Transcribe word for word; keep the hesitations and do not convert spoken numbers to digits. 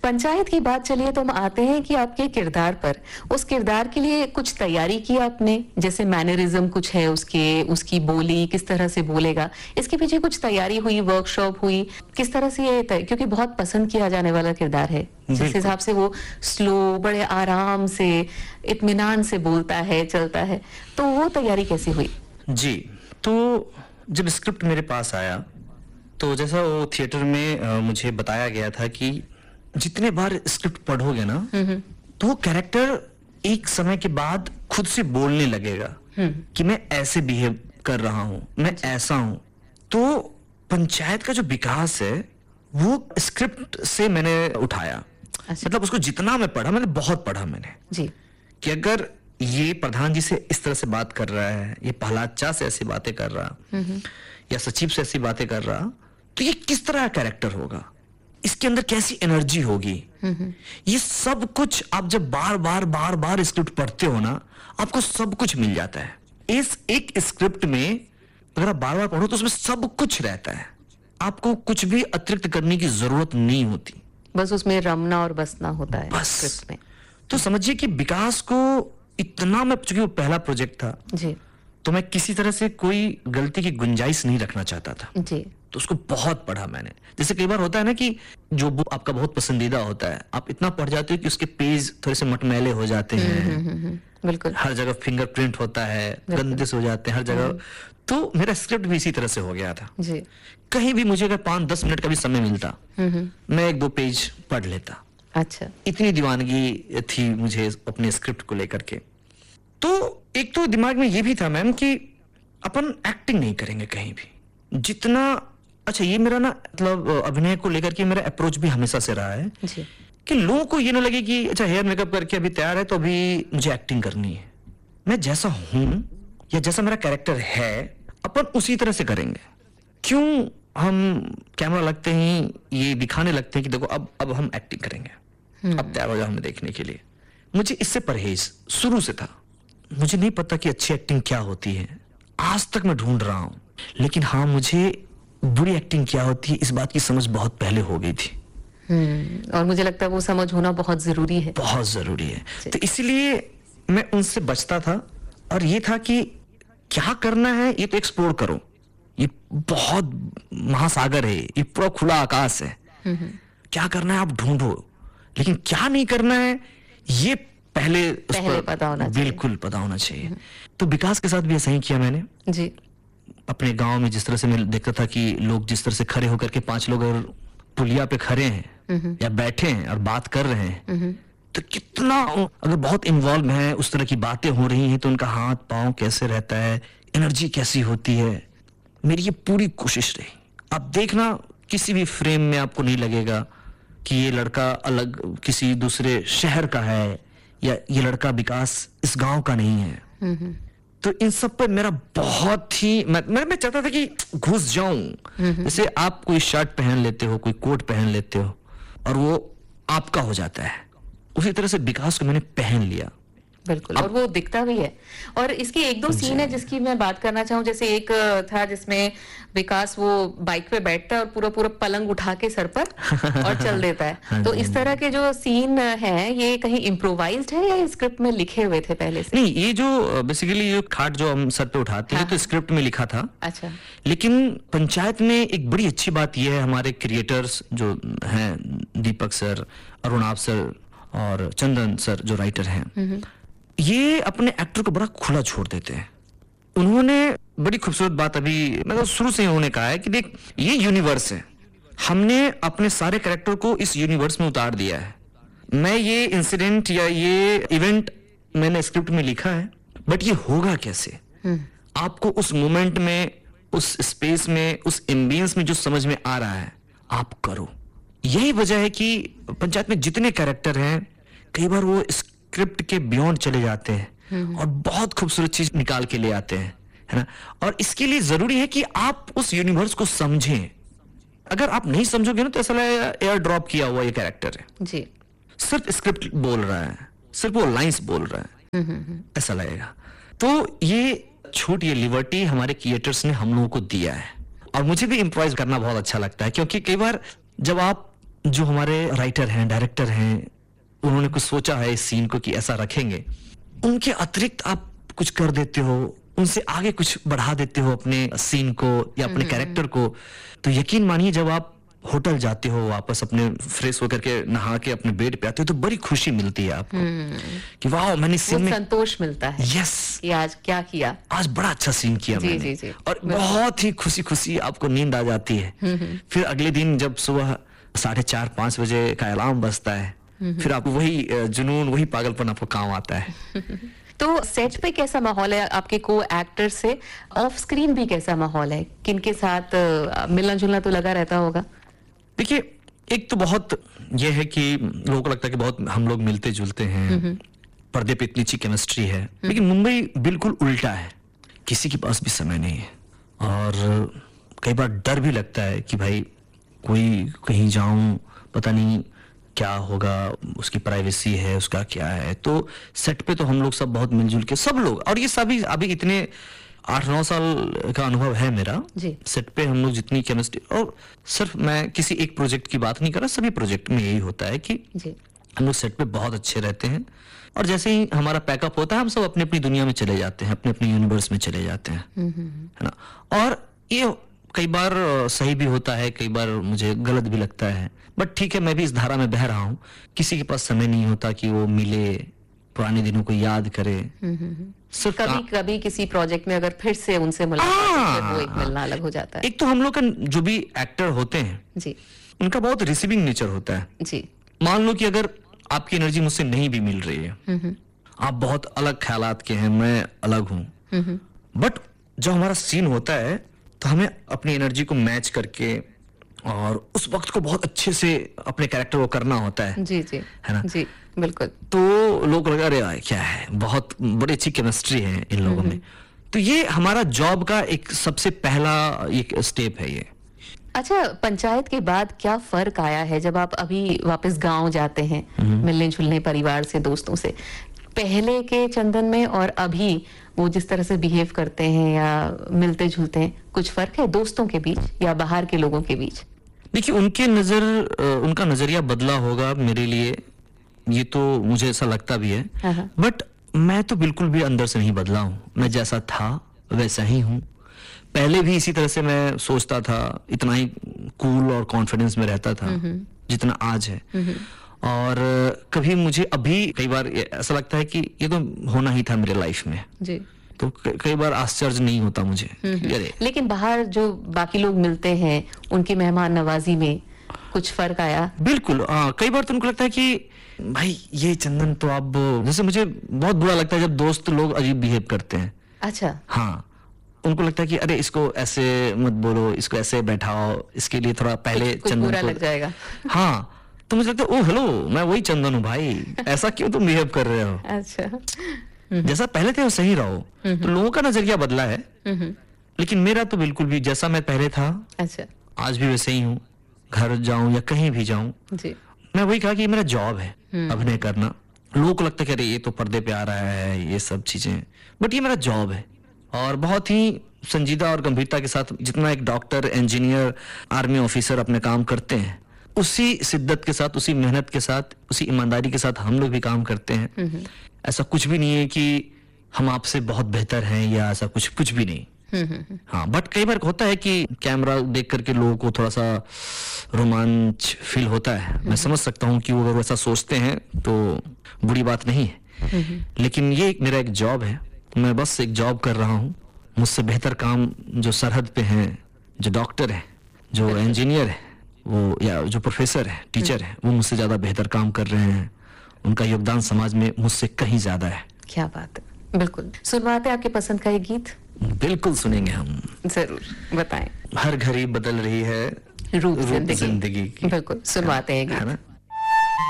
पंचायत की बात चलिए तो हम आते हैं कि आपके किरदार पर, उस किरदार के लिए कुछ तैयारी की आपने, जैसे मैनरिज्म कुछ है उसके, उसकी बोली किस तरह से बोलेगा, इसके पीछे कुछ तैयारी हुई, वर्कशॉप हुई, किस तरह से ये तय, क्योंकि बहुत पसंद किया जाने वाला किरदार है, जिस हिसाब से वो स्लो, बड़े आराम से, इत्मीनान से बोलता है, चलता है, तो वो तैयारी कैसी हुई? जी, तो जब स्क्रिप्ट मेरे पास आया तो जैसा वो थिएटर में आ, मुझे बताया गया था कि जितने बार स्क्रिप्ट पढ़ोगे ना तो वो कैरेक्टर एक समय के बाद खुद से बोलने लगेगा कि मैं ऐसे बिहेव कर रहा हूं, मैं ऐसा हूं। तो पंचायत का जो विकास है वो स्क्रिप्ट से मैंने उठाया। मतलब उसको जितना मैं पढ़ा, मैंने बहुत पढ़ा मैंने जी, कि अगर ये प्रधान जी से इस तरह से बात कर रहा है, ये प्रहलाद चा से ऐसी बातें कर रहा या सचिव से ऐसी बातें कर रहा, तो ये किस तरह का कैरेक्टर होगा, इसके अंदर कैसी एनर्जी होगी। ये सब कुछ आप जब बार बार बार बार स्क्रिप्ट पढ़ते हो ना, आपको सब कुछ मिल जाता है। इस एक स्क्रिप्ट में अगर आप बार बार पढ़ो तो उसमें सब कुछ रहता है, आपको कुछ भी अतिरिक्त करने की जरूरत नहीं होती, बस उसमें रमना और बसना होता है बस स्क्रिप्ट में। तो समझिए कि विकास को इतना, मैं चूंकि वो पहला प्रोजेक्ट था जी, तो मैं किसी तरह से कोई गलती की गुंजाइश नहीं रखना चाहता था जी, तो उसको बहुत पढ़ा मैंने। जैसे कई बार होता है ना कि जो बुक आपका बहुत पसंदीदा होता है, आप इतना पढ़ जाते हो कि उसके पेज थोड़े से मटमैले हो जाते हैं, बिल्कुल, हर जगह फिंगरप्रिंट होता है, गंदे से हो जाते हैं हर जगह। तो मेरा स्क्रिप्ट भी इसी तरह से हो गया था जी, कहीं भी मुझे अगर पांच दस मिनट का भी समय मिलता मैं एक दो पेज पढ़ लेता। अच्छा, इतनी दीवानगी थी मुझे अपने स्क्रिप्ट को लेकर के। तो एक तो दिमाग में ये भी था मैम कि अपन एक्टिंग नहीं करेंगे कहीं भी, जितना अच्छा ये मेरा ना मतलब अभिनय को लेकर के मेरा अप्रोच भी हमेशा से रहा है जी, कि लोगों को ये ना लगे कि अच्छा हेयर मेकअप करके अभी तैयार है तो अभी मुझे एक्टिंग करनी है। मैं जैसा हूं या जैसा मेरा कैरेक्टर है अपन उसी तरह से करेंगे। क्यों हम कैमरा लगते ही ये दिखाने लगते हैं कि देखो अब अब हम एक्टिंग करेंगे, अब तैयार हो जाओ हमें देखने के लिए। मुझे इससे परहेज शुरू से था, मुझे नहीं पता कि अच्छी एक्टिंग क्या होती है, आज तक मैं ढूंढ रहा हूं, लेकिन हाँ मुझे बुरी एक्टिंग क्या होती है इस बात की समझ बहुत पहले हो गई थी। हम्म, और मुझे लगता है वो समझ होना बहुत जरूरी है, बहुत जरूरी है। तो इसलिए मैं उनसे बचता था और ये था कि क्या करना है ये तो एक्सप्लोर करो, ये बहुत महासागर है, ये पूरा खुला आकाश है, क्या करना है आप ढूंढो, लेकिन क्या नहीं करना है ये पहले, पहले उस पर पता होना चाहिए, बिल्कुल पता होना चाहिए। तो विकास के साथ भी ऐसा ही किया मैंने जी। अपने गांव में जिस तरह से मैं देखता था कि लोग जिस तरह से खड़े होकर के पांच लोग अगर पुलिया पे खड़े हैं या बैठे हैं और बात कर रहे हैं तो कितना, अगर बहुत इन्वॉल्व है, उस तरह की बातें हो रही हैं तो उनका हाथ पांव कैसे रहता है, एनर्जी कैसी होती है, मेरी ये पूरी कोशिश रही। अब देखना किसी भी फ्रेम में आपको नहीं लगेगा कि ये लड़का अलग किसी दूसरे शहर का है या ये लड़का विकास इस गांव का नहीं है। तो इन सब पर मेरा बहुत ही मैं मैं, मैं चाहता था कि घुस जाऊं। जैसे आप कोई शर्ट पहन लेते हो, कोई कोट पहन लेते हो और वो आपका हो जाता है, उसी तरह से विकास को मैंने पहन लिया। बिल्कुल, और वो दिखता भी है। और इसके एक दो सीन है जिसकी मैं बात करना चाहूँ। जैसे एक था जिसमें विकास वो बाइक पे बैठता है और पूरा पूरा पलंग उठा के सर पर और चल देता है। तो इस तरह के जो सीन है ये कहीं इम्प्रोवाइज्ड है या स्क्रिप्ट में लिखे हुए थे पहले से? नहीं, ये जो बेसिकली ये खाट जो हम सर पे उठाते हैं तो स्क्रिप्ट में लिखा था। अच्छा। लेकिन पंचायत में एक बड़ी अच्छी बात यह है, हमारे क्रिएटर्स जो हैं, दीपक सर, अरुणाभ सर और चंदन सर जो राइटर हैं, ये अपने एक्टर को बड़ा खुला छोड़ देते हैं। उन्होंने बड़ी खूबसूरत बात अभी मतलब शुरू से ही उन्होंने कहा है कि देख ये यूनिवर्स है, हमने अपने सारे कैरेक्टर को इस यूनिवर्स में उतार दिया है। मैं ये इंसिडेंट या ये इवेंट मैंने स्क्रिप्ट में लिखा है, बट ये होगा कैसे, आपको उस मोमेंट में, उस स्पेस में, उस एम्बियंस में जो समझ में आ रहा है आप करो। यही वजह है कि पंचायत में जितने कैरेक्टर हैं कई बार वो स्क्रिप्ट के बियॉन्ड चले जाते हैं और बहुत खूबसूरत चीज निकाल के ले आते हैं, है ना। और इसके लिए जरूरी है कि आप उस यूनिवर्स को समझें। अगर आप नहीं समझोगे ना तो ऐसा लगेगा एयर ड्रॉप किया हुआ ये कैरेक्टर है जी, सिर्फ स्क्रिप्ट बोल रहा है, सिर्फ वो लाइंस बोल रहा है, ऐसा लगेगा। तो ये छूट, ये लिबर्टी हमारे क्रिएटर्स ने हम लोगों को दिया है और मुझे भी इम्प्रोवाइज करना बहुत अच्छा लगता है, क्योंकि कई बार जब आप जो हमारे राइटर हैं, डायरेक्टर हैं, उन्होंने कुछ सोचा है इस सीन को कि ऐसा रखेंगे, उनके अतिरिक्त आप कुछ कर देते हो, उनसे आगे कुछ बढ़ा देते हो अपने सीन को या अपने कैरेक्टर को, तो यकीन मानिए जब आप होटल जाते हो, वापस अपने फ्रेश होकर के नहा के अपने बेड पे आते हो, तो बड़ी खुशी मिलती है आपको कि वाह मैंने सीन में संतोष मिलता है। यस, कि आज क्या किया, आज बड़ा अच्छा सीन किया जी, मैंने जी, जी, और बहुत ही खुशी खुशी आपको नींद आ जाती है। फिर अगले दिन जब सुबह साढ़े चार पांच बजे का अलार्म बजता है, फिर आपको वही जुनून, वही पागलपन आपको काम आता है। तो सेट पे कैसा माहौल है आपके को एक्टर से, ऑफ स्क्रीन भी कैसा माहौल है, किनके साथ मिलना जुलना तो लगा रहता होगा? देखिए, एक तो बहुत ये है कि लोगों को लगता है कि बहुत हम लोग मिलते जुलते हैं, पर्दे पे इतनी अच्छी केमिस्ट्री है, लेकिन मुंबई बिल्कुल उल्टा है, किसी के पास भी समय नहीं है और कई बार डर भी लगता है कि भाई कोई कहीं जाऊं, पता नहीं क्या होगा, उसकी प्राइवेसी है, उसका क्या है। तो सेट पे तो हम लोग सब बहुत मिलजुल के सब लोग, और ये सभी अभी इतने आठ नौ साल का अनुभव है मेरा जी। सेट पे हम लोग जितनी केमिस्ट्री, और सिर्फ मैं किसी एक प्रोजेक्ट की बात नहीं कर रहा, सभी प्रोजेक्ट में यही होता है कि जी। हम लोग सेट पे बहुत अच्छे रहते हैं और जैसे ही हमारा पैकअप होता है हम सब अपनी अपनी दुनिया में चले जाते हैं, अपने अपने यूनिवर्स में चले जाते हैं, है ना। और ये कई बार सही भी होता है, कई बार मुझे गलत भी लगता है, बट ठीक है, मैं भी इस धारा में बह रहा हूँ। किसी के पास समय नहीं होता कि वो मिले, पुराने दिनों को याद करे। सिर्फ कभी कभी किसी प्रोजेक्ट में अगर फिर से उनसे मुलाकात हो, वो एक मिलना अलग हो जाता है। एक तो हम लोग का जो भी एक्टर होते हैं जी, उनका बहुत रिसीविंग नेचर होता है। जी। मान लो कि अगर आपकी एनर्जी मुझसे नहीं भी मिल रही है, आप बहुत अलग ख्यालात के हैं, मैं अलग हूं, बट जब हमारा सीन होता है तो हमें अपनी एनर्जी को मैच करके और उस वक्त को बहुत अच्छे से अपने कैरेक्टर को करना होता है। जी जी, है ना? जी बिल्कुल। तो लोग लगा अरे यार क्या है, बहुत बड़ी अच्छी केमिस्ट्री है इन लोगों में। तो ये हमारा जॉब का एक सबसे पहला एक स्टेप है ये। अच्छा, पंचायत के बाद क्या फर्क आया है जब आप अभी वापस गांव जाते हैं मिलने जुलने परिवार से, दोस्तों से, पहले के चंदन में और अभी वो जिस तरह से बिहेव करते हैं या मिलते जुलते हैं, कुछ फर्क है दोस्तों के बीच या बाहर के लोगों के बीच? देखिए, उनके नजर उनका नजरिया बदला होगा मेरे लिए, ये तो मुझे ऐसा लगता भी है, बट मैं तो बिल्कुल भी अंदर से नहीं बदला हूँ। मैं जैसा था वैसा ही हूँ। पहले भी इसी तरह से मैं सोचता था, इतना ही कूल और कॉन्फिडेंस में रहता था जितना आज है। और कभी मुझे अभी कई बार ऐसा लगता है कि ये तो होना ही था मेरे लाइफ में जी। तो कई बार आश्चर्य नहीं होता मुझे। लेकिन बाहर जो बाकी लोग मिलते हैं उनकी मेहमान नवाजी में कुछ फर्क आया? बिल्कुल। आ, कई बार तो उनको लगता है कि भाई ये चंदन तो अब, जैसे मुझे बहुत बुरा लगता है जब दोस्त लोग अजीब बिहेव करते हैं। अच्छा। हाँ, उनको लगता है कि अरे इसको ऐसे मत बोलो, इसको ऐसे बैठाओ, इसके लिए थोड़ा पहले कुछ, चंदन कुछ बुरा को लग जाएगा। हाँ, तो मुझे लगता है ओ हेलो, मैं वही चंदन हूँ भाई, ऐसा क्यों तुम बिहेव कर रहे हो? अच्छा। जैसा पहले थे वो सही रहो। तो लोगों का नजरिया बदला है, लेकिन मेरा तो बिल्कुल भी जैसा मैं पहले था, अच्छा, आज भी वैसे ही हूँ। घर जाऊं या कहीं भी जाऊं, मैं वही कहा कि मेरा जॉब है अभिनय करना। लोगों को लगता है कि अरे ये तो पर्दे पे आ रहा है, ये सब चीजें, बट ये मेरा जॉब है। और बहुत ही संजीदा और गंभीरता के साथ, जितना एक डॉक्टर, इंजीनियर, आर्मी ऑफिसर अपने काम करते हैं, उसी शिद्दत के साथ, उसी मेहनत के साथ, उसी ईमानदारी के साथ हम लोग भी काम करते हैं। ऐसा कुछ भी नहीं है कि हम आपसे बहुत बेहतर हैं या ऐसा कुछ कुछ भी नहीं। हाँ, बट कई बार होता है कि कैमरा देख करके लोगों को थोड़ा सा रोमांच फील होता है। मैं समझ सकता हूँ कि वो अगर वैसा सोचते हैं तो बुरी बात नहीं है, लेकिन ये मेरा एक जॉब है। मैं बस एक जॉब कर रहा हूँ। मुझसे बेहतर काम जो सरहद पे हैं, जो डॉक्टर है, जो इंजीनियर है, वो या जो प्रोफेसर है, टीचर है, वो मुझसे ज्यादा बेहतर काम कर रहे हैं। उनका योगदान समाज में मुझसे कहीं ज्यादा है। क्या बात है। बिल्कुल। सुनवाते आपके पसंद का एक गीत? बिल्कुल सुनेंगे हम, जरूर, बताएं। हर घड़ी बदल रही है रूप जिंदगी, बिल्कुल सुनवाते हैं गीत। है ना?